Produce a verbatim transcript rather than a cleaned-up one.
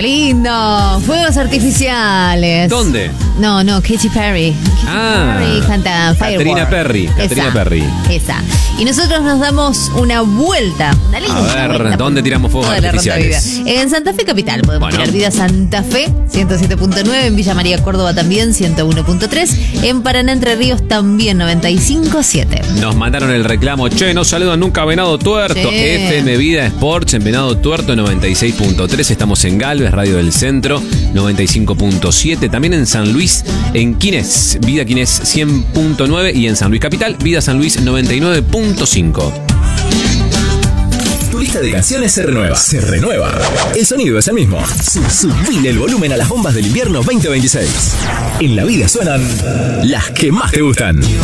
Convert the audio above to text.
¡Qué lindo! Fuegos artificiales. ¿Dónde? No, no, Katy Perry. Katy Ah, Perry canta Firework. Caterina Perry. Caterina Esa, Perry. Esa. Y nosotros nos damos una vuelta. Una linda A ver, vuelta ¿dónde por tiramos fuegos toda la ronda artificiales? vida. En Santa Fe Capital podemos Bueno. tirar Vida Santa Fe, ciento siete punto nueve. En Villa María Córdoba también, ciento uno punto tres. En Paraná Entre Ríos también, noventa y cinco punto siete. Nos mandaron el reclamo. Che, no saludan nunca a Venado Tuerto. Sí. F M Vida Sports en Venado Tuerto noventa y seis punto tres. Estamos en Galvez, Radio del Centro noventa y cinco punto siete. También en San Luis, en Quines, Vida Quines cien punto nueve. Y en San Luis Capital, Vida San Luis noventa y nueve punto cinco. Tu lista de canciones se renueva. Se renueva. El sonido es el mismo. Sub- Subile el volumen a las bombas del invierno veinte veintiséis. En la vida suenan las que más te gustan.